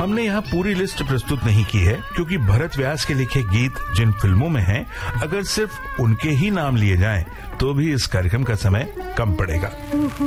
हमने यहाँ पूरी लिस्ट प्रस्तुत नहीं की है क्योंकि भरत व्यास के लिखे गीत जिन फिल्मों में हैं, अगर सिर्फ उनके ही नाम लिए जाएं तो भी इस कार्यक्रम का समय कम पड़ेगा।